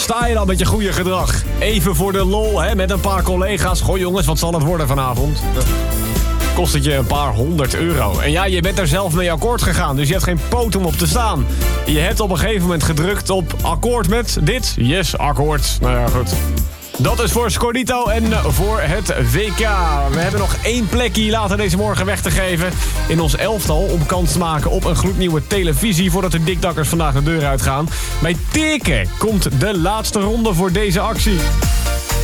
sta je dan met je goede gedrag? Even voor de lol, hè, met een paar collega's. Goh jongens, wat zal het worden vanavond? Kost het je een paar €100. En ja, je bent er zelf mee akkoord gegaan, dus je hebt geen poot om op te staan. Je hebt op een gegeven moment gedrukt op akkoord met dit. Yes, akkoord. Nou ja, goed. Dat is voor Scorito en voor het WK. We hebben nog 1 plekje later deze morgen weg te geven in ons elftal om kans te maken op een gloednieuwe televisie voordat de dikdakkers vandaag de deur uitgaan. Bij Teken komt de laatste ronde voor deze actie.